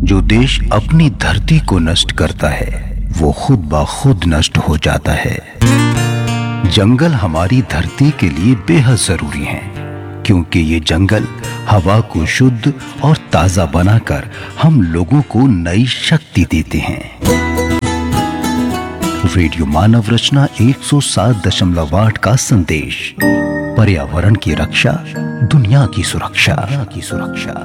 जो देश अपनी धरती को नष्ट करता है वो खुद ब खुद नष्ट हो जाता है। जंगल हमारी धरती के लिए बेहद जरूरी हैं, क्योंकि ये जंगल हवा को शुद्ध और ताजा बनाकर हम लोगों को नई शक्ति देते हैं। रेडियो मानव रचना 107.8 का संदेश, पर्यावरण की रक्षा, दुनिया की सुरक्षा।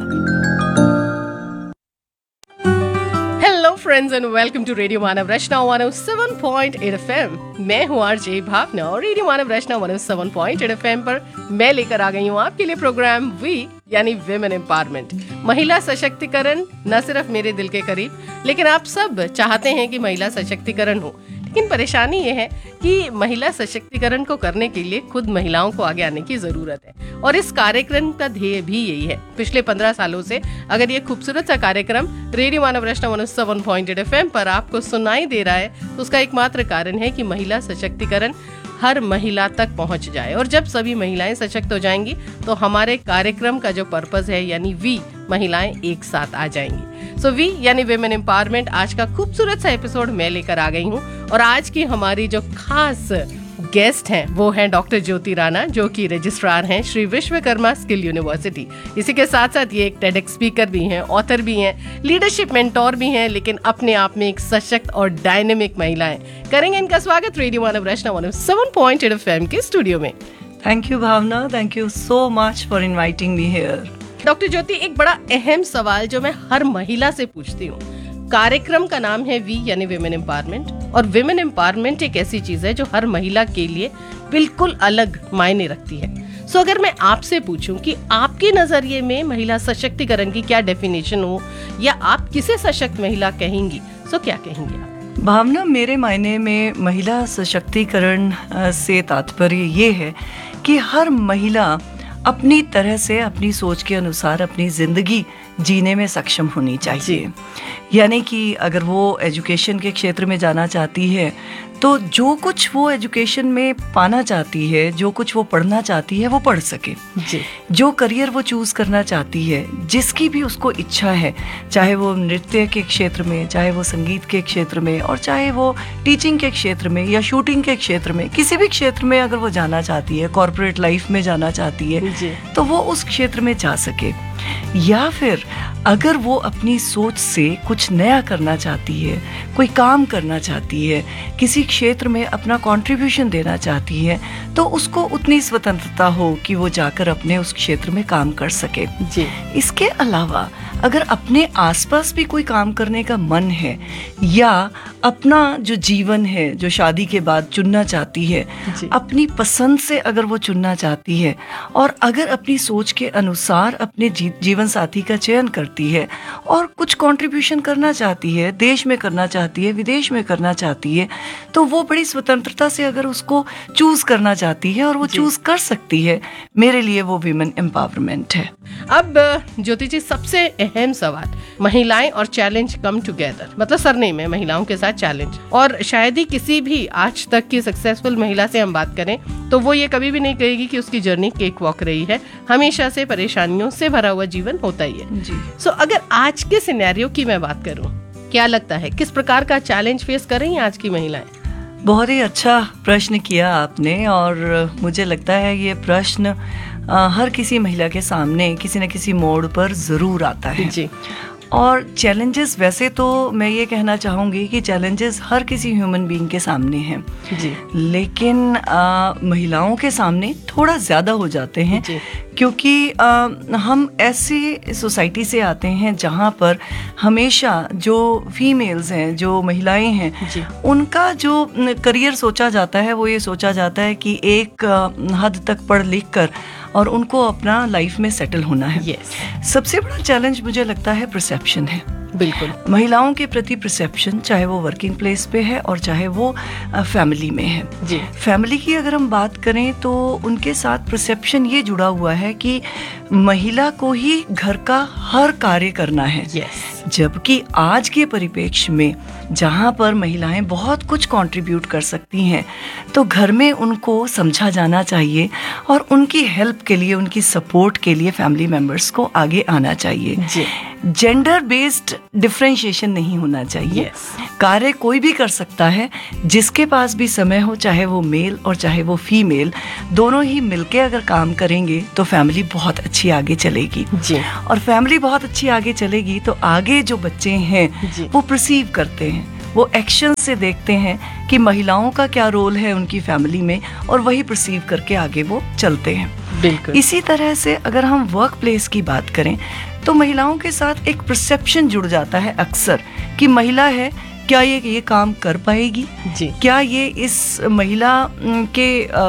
Friends and welcome to radio Manav Rachna 107.8 FM। मैं हूँ आरजे भावना और रेडियो मानव रचना 107.8 FM पर मैं लेकर आ गई हूँ आपके लिए प्रोग्राम वी यानी विमेन एम्पावरमेंट, महिला सशक्तिकरण। न सिर्फ मेरे दिल के करीब, लेकिन आप सब चाहते हैं कि महिला सशक्तिकरण हो, लेकिन परेशानी ये है कि महिला सशक्तिकरण को करने के लिए खुद महिलाओं को आगे आने की जरूरत है। और इस कार्यक्रम का ध्येय भी यही है। पिछले 15 सालों से अगर ये खूबसूरत सा कार्यक्रम रेडियो मानव रचना 107.8 FM पर आपको सुनाई दे रहा है तो उसका एकमात्र कारण है कि महिला सशक्तिकरण हर महिला तक पहुंच जाए। और जब सभी महिलाएं सशक्त हो जाएंगी तो हमारे कार्यक्रम का जो पर्पस है यानी वी, महिलाएं एक साथ आ जाएंगी। सो वी यानी विमेन एम्पावरमेंट आज का खूबसूरत सा एपिसोड मैं लेकर आ गई हूँ। और आज की हमारी जो खास गेस्ट हैं वो हैं डॉक्टर ज्योति राणा, जो कि रजिस्ट्रार हैं श्री विश्वकर्मा स्किल यूनिवर्सिटी। इसी के साथ साथ ये एक टेडेक्स स्पीकर भी हैं, ऑथर भी हैं, लीडरशिप मेंटोर भी हैं, लेकिन अपने आप में एक सशक्त और डायनेमिक महिला हैं। करेंगे इनका स्वागत रेडियो मानव रचना 107.8 FM के स्टूडियो में। Thank you Bhavna, thank you so much for inviting me here. Doctor ज्योति, एक बड़ा अहम सवाल जो मैं हर महिला से पूछती हूँ, कार्यक्रम का नाम है वी यानी विमेन एम्पावरमेंट, और विमेन एम्पावरमेंट एक ऐसी चीज है जो हर महिला के लिए बिल्कुल अलग मायने रखती है। सो अगर मैं आपसे पूछूं कि आपके नजरिए में महिला सशक्तिकरण की क्या डेफिनेशन हो, या आप किसे सशक्त महिला कहेंगी, सो क्या कहेंगी आप? भावना, मेरे मायने में महिला सशक्तिकरण से तात्पर्य ये है कि हर महिला अपनी तरह से, अपनी सोच के अनुसार अपनी जिंदगी जीने में सक्षम होनी चाहिए। यानी कि अगर वो एजुकेशन के क्षेत्र में जाना चाहती है तो जो कुछ वो एजुकेशन में पाना चाहती है, जो कुछ वो पढ़ना चाहती है, वो पढ़ सके जी। जो करियर वो चूज़ करना चाहती है, जिसकी भी उसको इच्छा है, चाहे वो नृत्य के क्षेत्र में, चाहे वो संगीत के क्षेत्र में, और चाहे वो टीचिंग के क्षेत्र में या शूटिंग के क्षेत्र में, किसी भी क्षेत्र में अगर वो जाना चाहती है, कॉर्पोरेट लाइफ में जाना चाहती है जी, तो वो उस क्षेत्र में जा सके। या फिर अगर वो अपनी सोच से कुछ नया करना चाहती है, कोई काम करना चाहती है, किसी क्षेत्र में अपना कंट्रीब्यूशन देना चाहती है, तो उसको उतनी स्वतंत्रता हो कि वो जाकर अपने उस क्षेत्र में काम कर सके जी। इसके अलावा अगर अपने आसपास भी कोई काम करने का मन है, या अपना जो जीवन है जो शादी के बाद चुनना चाहती है, अपनी पसंद से अगर वो चुनना चाहती है, और अगर अपनी सोच के अनुसार अपने जीवन साथी का चयन करती है और कुछ कंट्रीब्यूशन करना चाहती है, देश में करना चाहती है, विदेश में करना चाहती है, तो वो बड़ी स्वतंत्रता से अगर उसको चूज करना चाहती है और वो चूज कर सकती है, मेरे लिए वो विमेन एम्पावरमेंट है। अब ज्योति जी, सबसे अहम सवाल, महिलाएं और चैलेंज कम टुगेदर, मतलब सरनेम है महिलाओं के साथ चैलेंज। और शायद ही किसी भी आज तक की सक्सेसफुल महिला से हम बात करें तो वो ये कभी भी नहीं कहेगी कि उसकी जर्नी केक वॉक रही है। हमेशा से परेशानियों से भरा हुआ जीवन होता ही है जी। सो अगर आज के सिनेरियो की मैं बात करूं, क्या लगता है किस प्रकार का चैलेंज फेस कर रही हैं आज की महिलाएं? बहुत ही अच्छा प्रश्न किया आपने, और मुझे लगता है ये प्रश्न हर किसी महिला के सामने किसी न किसी मोड़ पर ज़रूर आता है जी। और चैलेंजेस, वैसे तो मैं ये कहना चाहूँगी कि चैलेंजेस हर किसी ह्यूमन बीइंग के सामने हैं जी, लेकिन महिलाओं के सामने थोड़ा ज़्यादा हो जाते हैं जी। क्योंकि हम ऐसी सोसाइटी से आते हैं जहाँ पर हमेशा जो फीमेल्स हैं, जो महिलाएं हैं, उनका जो करियर सोचा जाता है वो ये सोचा जाता है कि एक हद तक पढ़ लिख कर और उनको अपना लाइफ में सेटल होना है। सबसे बड़ा चैलेंज मुझे लगता है परसेप्शन है। बिल्कुल, महिलाओं के प्रति परसेप्शन, चाहे वो वर्किंग प्लेस पे है और चाहे वो फैमिली में है जी। फैमिली की अगर हम बात करें तो उनके साथ परसेप्शन ये जुड़ा हुआ है कि महिला को ही घर का हर कार्य करना है। जबकि आज के परिप्रेक्ष्य में जहाँ पर महिलाएं बहुत कुछ कंट्रीब्यूट कर सकती हैं, तो घर में उनको समझा जाना चाहिए और उनकी हेल्प के लिए, उनकी सपोर्ट के लिए फैमिली मेंबर्स को आगे आना चाहिए। जी। जेंडर बेस्ड डिफरेंशिएशन नहीं होना चाहिए। Yes. कार्य कोई भी कर सकता है, जिसके पास भी समय हो, चाहे वो मेल और चाहे वो फीमेल, दोनों ही मिलके अगर काम करेंगे तो फैमिली बहुत अच्छी आगे चलेगी। जी। और फैमिली बहुत अच्छी आगे चलेगी तो आगे जो बच्चे हैं जी। वो परसीव करते हैं, वो एक्शन से देखते हैं कि महिलाओं का क्या रोल है उनकी फैमिली में, और वही परसीव करके आगे वो चलते हैं। बिल्कुल। इसी तरह से अगर हम वर्क प्लेस की बात करें तो महिलाओं के साथ एक परसेप्शन जुड़ जाता है अक्सर कि महिला है, क्या ये काम कर पाएगी, जी। क्या ये इस महिला के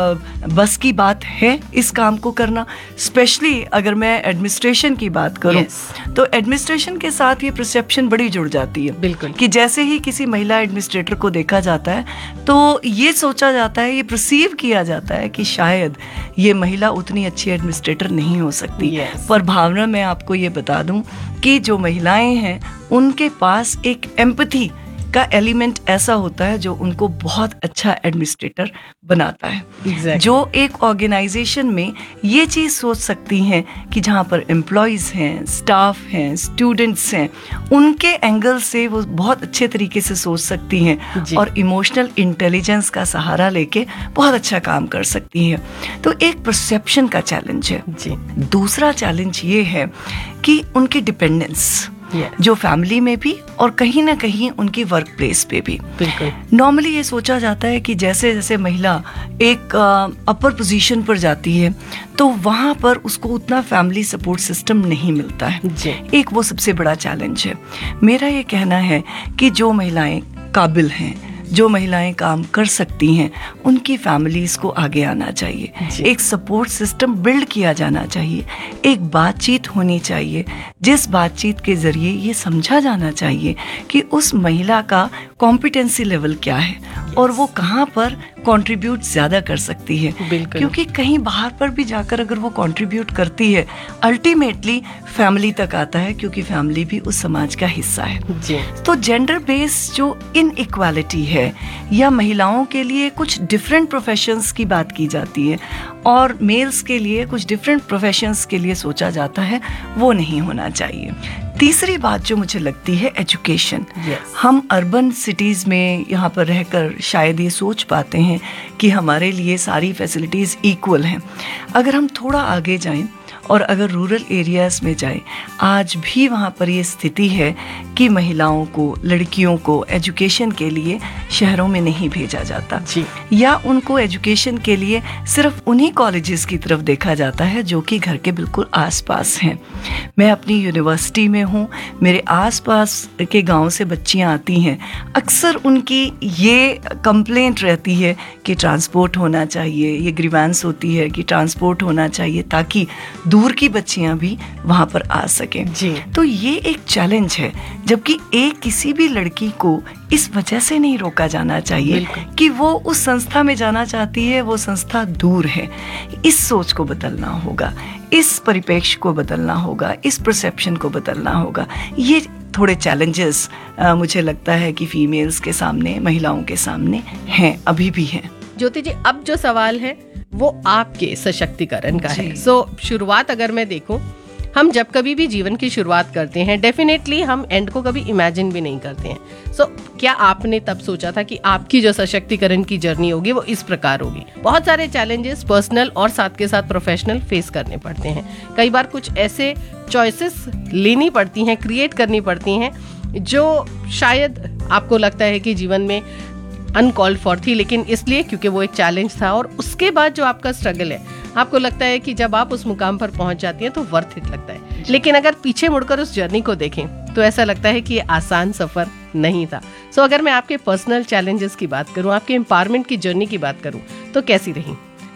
बस की बात है इस काम को करना। स्पेशली अगर मैं एडमिनिस्ट्रेशन की बात करूं, तो एडमिनिस्ट्रेशन के साथ ये परसेप्शन बड़ी जुड़ जाती है। बिल्कुल। कि जैसे ही किसी महिला एडमिनिस्ट्रेटर को देखा जाता है तो ये सोचा जाता है, ये परसीव किया जाता है कि शायद ये महिला उतनी अच्छी एडमिनिस्ट्रेटर नहीं हो सकती। पर भावना, मैं आपको ये बता दूं कि जो महिलाएं हैं उनके पास एक एम्पैथी का एलिमेंट ऐसा होता है जो उनको बहुत अच्छा एडमिनिस्ट्रेटर बनाता है। Exactly. जो एक ऑर्गेनाइजेशन में ये चीज़ सोच सकती हैं कि जहाँ पर एम्प्लॉयज़ हैं, स्टाफ हैं, स्टूडेंट्स हैं, उनके एंगल से वो बहुत अच्छे तरीके से सोच सकती हैं और इमोशनल इंटेलिजेंस का सहारा लेके बहुत अच्छा काम कर सकती हैं। तो एक परसेप्शन का चैलेंज है। जी। दूसरा चैलेंज ये है कि उनकी डिपेंडेंस, जो फैमिली में भी और कहीं ना कहीं उनकी वर्क प्लेस पे भी। बिल्कुल। नॉर्मली ये सोचा जाता है कि जैसे जैसे महिला एक अपर पोजीशन पर जाती है तो वहाँ पर उसको उतना फैमिली सपोर्ट सिस्टम नहीं मिलता है। जी। एक वो सबसे बड़ा चैलेंज है। मेरा ये कहना है कि जो महिलाएं काबिल हैं, जो महिलाएं काम कर सकती हैं, उनकी फैमिलीज को आगे आना चाहिए। एक सपोर्ट सिस्टम बिल्ड किया जाना चाहिए, एक बातचीत होनी चाहिए, जिस बातचीत के जरिए ये समझा जाना चाहिए कि उस महिला का कॉम्पिटेंसी लेवल क्या है और वो कहाँ पर कंट्रीब्यूट ज़्यादा कर सकती है। क्योंकि कहीं बाहर पर भी जाकर अगर वो कंट्रीब्यूट करती है, अल्टीमेटली फैमिली तक आता है, क्योंकि फैमिली भी उस समाज का हिस्सा है। जी। तो जेंडर बेस्ड जो इनइक्वालिटी है या महिलाओं के लिए कुछ डिफरेंट प्रोफेशंस की बात की जाती है और मेल्स के लिए कुछ डिफरेंट प्रोफेशंस के लिए सोचा जाता है, वो नहीं होना चाहिए। तीसरी बात जो मुझे लगती है, एजुकेशन। हम अर्बन सिटीज़ में यहाँ पर रहकर शायद ये सोच पाते हैं कि हमारे लिए सारी फैसिलिटीज़ इक्वल हैं। अगर हम थोड़ा आगे जाएं और अगर रूरल एरियाज़ में जाएं, आज भी वहाँ पर ये स्थिति है कि महिलाओं को, लड़कियों को एजुकेशन के लिए शहरों में नहीं भेजा जाता जी। या उनको एजुकेशन के लिए सिर्फ उन्हीं कॉलेजेस की तरफ देखा जाता है जो कि घर के बिल्कुल आसपास हैं। मैं अपनी यूनिवर्सिटी में हूँ, मेरे आसपास के गांव से बच्चियाँ आती हैं, अक्सर उनकी ये कंप्लेंट रहती है कि ट्रांसपोर्ट होना चाहिए, ये ग्रीवेंस होती है कि ट्रांसपोर्ट होना चाहिए ताकि दूर की बच्चियां भी वहां पर आ सकें। जी। तो ये एक चैलेंज है, जबकि एक किसी भी लड़की को इस वजह से नहीं रोका जाना चाहिए कि वो उस संस्था में जाना चाहती है, वो संस्था दूर है। इस सोच को बदलना होगा, इस परिप्रेक्ष्य को बदलना होगा, इस परसेप्शन को बदलना होगा। ये थोड़े चैलेंजेस मुझे लगता है कि फीमेल्स के सामने, महिलाओं के सामने हैं, अभी भी हैं। ज्योति जी, अब जो सवाल है वो आपके सशक्तिकरण का है। शुरुआत अगर मैं देखूं, हम जब कभी भी जीवन की शुरुआत करते हैं, डेफिनेटली हम एंड को कभी इमेजिन भी नहीं करते हैं। क्या आपने तब सोचा था कि आपकी जो सशक्तिकरण की जर्नी होगी वो इस प्रकार होगी? बहुत सारे चैलेंजेस पर्सनल और साथ के साथ प्रोफेशनल फेस करने पड़ते हैं। कई बार कुछ ऐसे चॉइसेस लेनी पड़ती हैं, क्रिएट करनी पड़ती हैं, जो शायद आपको लगता है कि जीवन में अनकॉल्ड फॉर थी, लेकिन इसलिए क्योंकि वो एक चैलेंज था। और उसके बाद जो आपका स्ट्रगल है, आपको लगता है कि जब आप उस मुकाम पर पहुंच जाती हैं तो वर्थ इट लगता है। लेकिन अगर पीछे मुड़कर उस जर्नी को देखें तो ऐसा लगता है कि ये आसान सफर नहीं था। अगर मैं आपके पर्सनल चैलेंजेस की बात करूं, आपके एम्पावरमेंट की जर्नी की बात करूं, तो कैसी रही?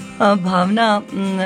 भावना,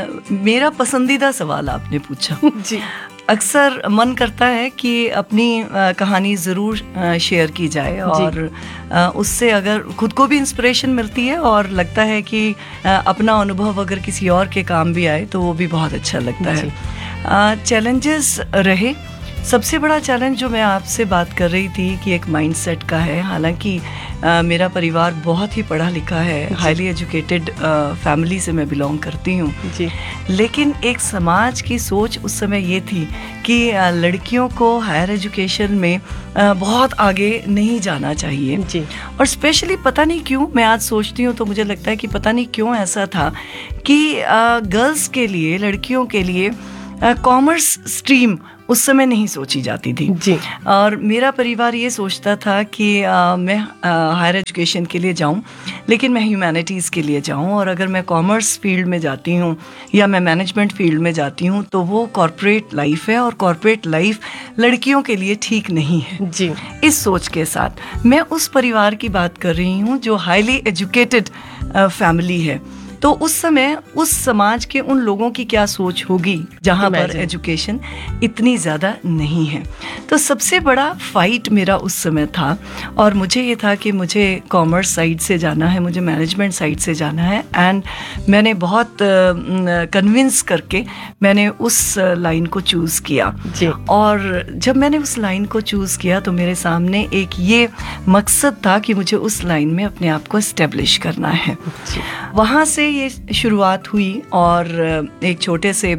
मेरा पसंदीदा सवाल आपने पूछा। जी। अक्सर मन करता है कि अपनी कहानी ज़रूर शेयर की जाए और उससे अगर खुद को भी इंस्पिरेशन मिलती है और लगता है कि अपना अनुभव अगर किसी और के काम भी आए तो वो भी बहुत अच्छा लगता है। चैलेंजेस रहे, सबसे बड़ा चैलेंज जो मैं आपसे बात कर रही थी कि एक माइंडसेट का है। हालांकि मेरा परिवार बहुत ही पढ़ा लिखा है, हाईली एजुकेटेड फैमिली से मैं बिलोंग करती हूँ जी। लेकिन एक समाज की सोच उस समय ये थी कि लड़कियों को हायर एजुकेशन में बहुत आगे नहीं जाना चाहिए जी। और स्पेशली पता नहीं क्यों, मैं आज सोचती हूँ तो मुझे लगता है कि पता नहीं क्यों ऐसा था कि गर्ल्स के लिए, लड़कियों के लिए कॉमर्स स्ट्रीम उस समय नहीं सोची जाती थी जी। और मेरा परिवार ये सोचता था कि मैं हायर एजुकेशन के लिए जाऊं, लेकिन मैं ह्यूमैनिटीज़ के लिए जाऊं, और अगर मैं कॉमर्स फील्ड में जाती हूं या मैं मैनेजमेंट फील्ड में जाती हूं तो वो कॉरपोरेट लाइफ है और कॉरपोरेट लाइफ लड़कियों के लिए ठीक नहीं है। जी। इस सोच के साथ मैं उस परिवार की बात कर रही हूं जो हाईली एजुकेटेड फैमिली है। तो उस समय उस समाज के उन लोगों की क्या सोच होगी जहाँ पर एजुकेशन इतनी ज़्यादा नहीं है। तो सबसे बड़ा फाइट मेरा उस समय था और मुझे ये था कि मुझे कॉमर्स साइड से जाना है, मुझे मैनेजमेंट साइड से जाना है। एंड मैंने बहुत कन्विंस करके मैंने उस लाइन को चूज़ किया जी। और जब मैंने उस लाइन को चूज़ किया तो मेरे सामने एक ये मकसद था कि मुझे उस लाइन में अपने आप को एस्टेब्लिश करना है। वहाँ से ये शुरुआत हुई और एक छोटे से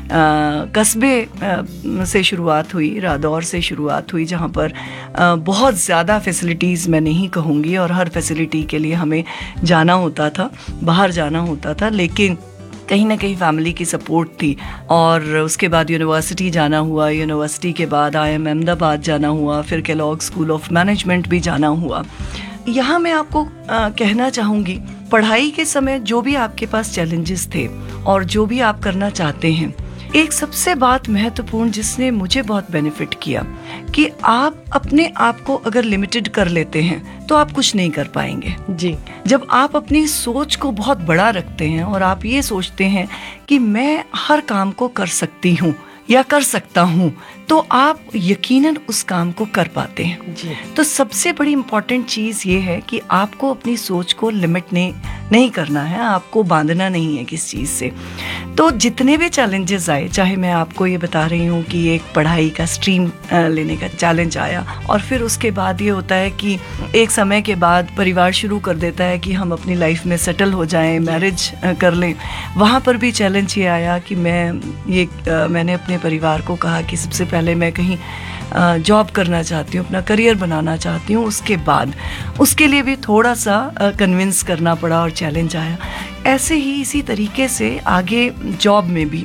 कस्बे से शुरुआत हुई, रादौर से शुरुआत हुई, जहाँ पर बहुत ज़्यादा फैसिलिटीज़ मैं नहीं कहूँगी और हर फैसिलिटी के लिए हमें जाना होता था, बाहर जाना होता था, लेकिन कहीं ना कहीं फैमिली की सपोर्ट थी। और उसके बाद यूनिवर्सिटी जाना हुआ, यूनिवर्सिटी के बाद IIM अहमदाबाद जाना हुआ, फिर केलॉग स्कूल ऑफ मैनेजमेंट भी जाना हुआ। यहाँ मैं आपको कहना चाहूँगी, पढ़ाई के समय जो भी आपके पास चैलेंजेस थे और जो भी आप करना चाहते हैं, एक सबसे बात महत्वपूर्ण जिसने मुझे बहुत बेनिफिट किया कि आप अपने आप को अगर लिमिटेड कर लेते हैं तो आप कुछ नहीं कर पाएंगे। जी। जब आप अपनी सोच को बहुत बड़ा रखते हैं और आप ये सोचते हैं कि मैं हर काम को कर सकती हूँ या कर सकता हूँ, तो आप यकीनन उस काम को कर पाते हैं। जी। तो सबसे बड़ी इम्पॉर्टेंट चीज़ ये है कि आपको अपनी सोच को लिमिट नहीं करना है, आपको बांधना नहीं है किस चीज़ से। तो जितने भी चैलेंजेस आए, चाहे मैं आपको ये बता रही हूँ कि एक पढ़ाई का स्ट्रीम लेने का चैलेंज आया और फिर उसके बाद ये होता है कि एक समय के बाद परिवार शुरू कर देता है कि हम अपनी लाइफ में सेटल हो जाएं, मैरिज कर लें। वहाँ पर भी चैलेंज ये आया कि मैंने अपने परिवार को कहा कि सबसे पहले मैं कहीं जॉब करना चाहती हूँ, अपना करियर बनाना चाहती हूँ। उसके बाद उसके लिए भी थोड़ा सा कन्विंस करना पड़ा और चैलेंज आया। ऐसे ही इसी तरीके से आगे जॉब में भी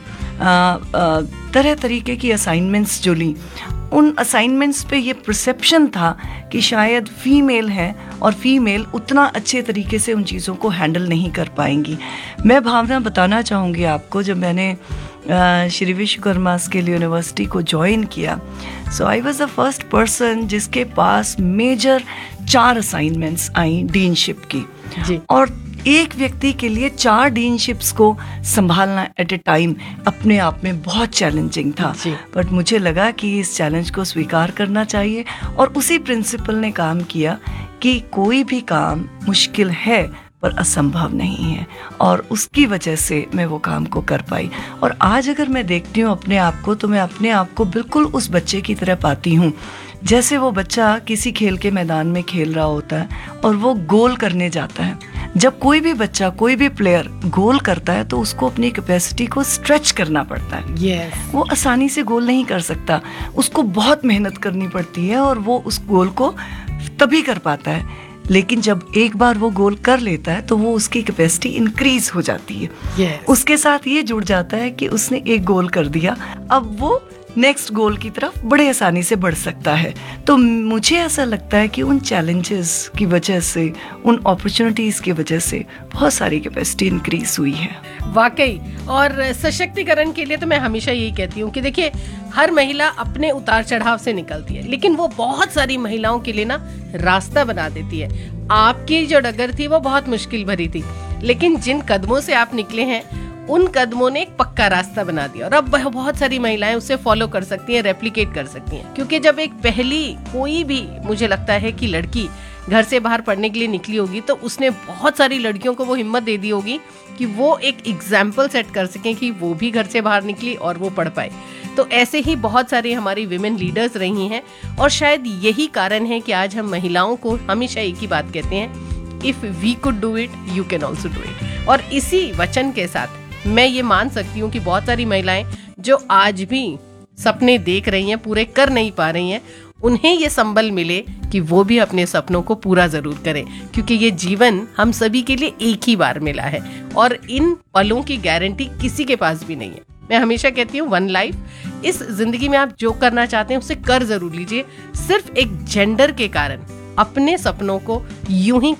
तरह तरीके की असाइनमेंट्स जो ली, उन असाइनमेंट्स पे ये परसेप्शन था कि शायद फीमेल हैं और फीमेल उतना अच्छे तरीके से उन चीज़ों को हैंडल नहीं कर पाएंगी। मैं भावना बताना चाहूँगी आपको, जब मैंने श्री विश्वकर्मा स्किल यूनिवर्सिटी को ज्वाइन किया, सो I was the first person जिसके पास मेजर 4 असाइनमेंट्स आई डीनशिप की। जी। और एक व्यक्ति के लिए 4 डीनशिप्स को संभालना एट ए टाइम अपने आप में बहुत चैलेंजिंग था। बट मुझे लगा कि इस चैलेंज को स्वीकार करना चाहिए और उसी प्रिंसिपल ने काम किया कि कोई भी काम मुश्किल है पर असंभव नहीं है, और उसकी वजह से मैं वो काम को कर पाई। और आज अगर मैं देखती हूँ अपने आप को, तो मैं अपने आप को बिल्कुल उस बच्चे की तरह पाती हूँ जैसे वो बच्चा किसी खेल के मैदान में खेल रहा होता है और वो गोल करने जाता है। जब कोई भी बच्चा, कोई भी प्लेयर गोल करता है तो उसको अपनी कैपेसिटी को स्ट्रेच करना पड़ता है। yes. वो आसानी से गोल नहीं कर सकता, उसको बहुत मेहनत करनी पड़ती है और वो उस गोल को तभी कर पाता है। लेकिन जब एक बार वो गोल कर लेता है तो वो उसकी कैपेसिटी इंक्रीज हो जाती है। yes. उसके साथ ये जुड़ जाता है कि उसने एक गोल कर दिया, अब वो नेक्स्ट गोल की तरफ बड़े आसानी से बढ़ सकता है। तो मुझे ऐसा लगता है कि उन चैलेंजेस की वजह से, उन अपॉर्चुनिटीज़ की वजह से बहुत सारी कैपेसिटी इंक्रीज हुई है। वाकई। और सशक्तिकरण के लिए तो मैं हमेशा यही कहती हूँ कि देखिए, हर महिला अपने उतार चढ़ाव से निकलती है, लेकिन वो बहुत सारी महिलाओं के लिए ना रास्ता बना देती है। आपकी जो डगर थी वो बहुत मुश्किल भरी थी, लेकिन जिन कदमों से आप निकले हैं उन कदमों ने एक पक्का रास्ता बना दिया और अब बहुत सारी महिलाएं उसे फॉलो कर सकती हैं, रेप्लिकेट कर सकती हैं। क्योंकि जब एक पहली कोई भी, मुझे लगता है कि लड़की घर से बाहर पढ़ने के लिए निकली होगी तो उसने बहुत सारी लड़कियों को वो हिम्मत दे दी होगी कि वो एक एग्जाम्पल सेट कर सकें कि वो भी घर से बाहर निकली और वो पढ़ पाए। तो ऐसे ही बहुत सारी हमारी विमेन लीडर्स रही हैं और शायद यही कारण है कि आज हम महिलाओं को हमेशा एक ही बात कहते हैं, if we could do it you can also do it. और इसी वचन के साथ मैं ये मान सकती हूँ कि बहुत सारी महिलाएं जो आज भी सपने देख रही हैं, पूरे कर नहीं पा रही हैं, उन्हें ये संबल मिले कि वो भी अपने सपनों को पूरा जरूर करें, क्योंकि ये जीवन हम सभी के लिए एक ही बार मिला है और इन पलों की गारंटी किसी के पास भी नहीं है। मैं हमेशा कहती हूँ वन लाइफ, इस जिंदगी में आप जो करना चाहते हैं उसे कर जरूर लीजिए। सिर्फ एक जेंडर के कारण अपने सपनों को यूं ही